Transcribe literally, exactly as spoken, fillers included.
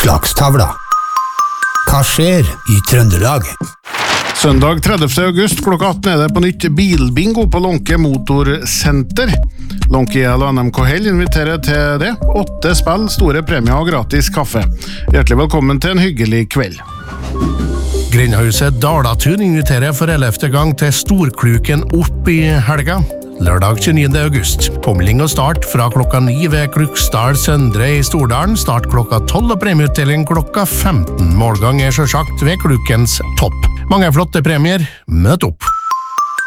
Utslagstavla. Hva skjer i Trøndelag? Søndag tredivte august klokka atten er det på nytt bilbingo på Lonke Motorsenter. Lonke I L og N M K Hell inviterer til det. Åtte spill, store premier og gratis kaffe. Hjertelig velkommen til en hyggelig kveld. Grendahuset Dalatun inviterer for ellevte gang til Storkluken opp I helga. Lørdag tjueniende august. Påmelding og start fra klokka ni ved Kruksdal Søndre I Stordalen. Start klokka tolv og premieutdeling klokka femten. Målgang er selvsagt ved Klukens topp. Mange flotte premier. Møt opp!